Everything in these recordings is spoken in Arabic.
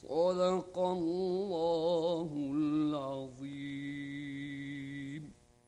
صدق الله العظيم.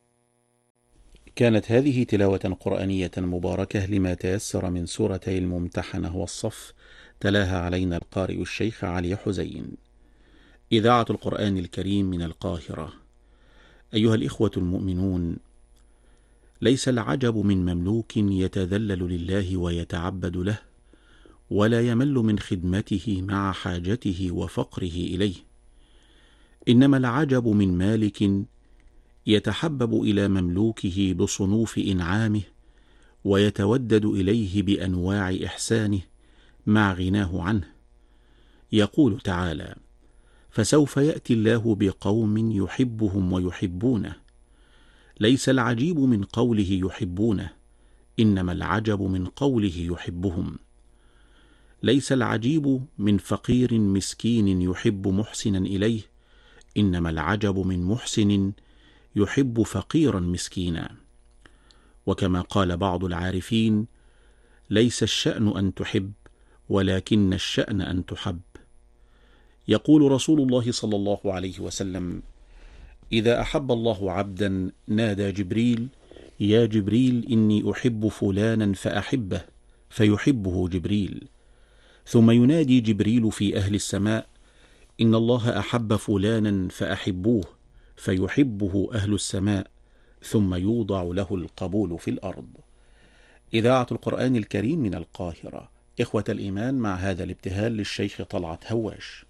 كانت هذه تلاوة قرآنية مباركة لما تيسر من سورتي الممتحنة والصف، تلاها علينا القارئ الشيخ علي حزين. إذاعة القرآن الكريم من القاهرة. أيها الإخوة المؤمنون، ليس العجب من مملوك يتذلل لله ويتعبد له، ولا يمل من خدمته مع حاجته وفقره إليه، إنما العجب من مالك يتحبب إلى مملوكه بصنوف إنعامه، ويتودد إليه بأنواع إحسانه مع غناه عنه. يقول تعالى: فسوف يأتي الله بقوم يحبهم ويحبونه. ليس العجيب من قوله يحبونه، إنما العجب من قوله يحبهم. ليس العجيب من فقير مسكين يحب محسنا إليه، إنما العجب من محسن يحب فقيرا مسكينا. وكما قال بعض العارفين: ليس الشأن أن تحب، ولكن الشأن أن تحب. يقول رسول الله صلى الله عليه وسلم: إذا أحب الله عبدا نادى جبريل: يا جبريل إني أحب فلانا فأحبه، فيحبه جبريل. ثم ينادي جبريل في أهل السماء: إن الله أحب فلانا فأحبوه، فيحبه أهل السماء، ثم يوضع له القبول في الأرض. إذاعة القرآن الكريم من القاهرة. إخوة الإيمان، مع هذا الابتهال للشيخ طلعت هواش.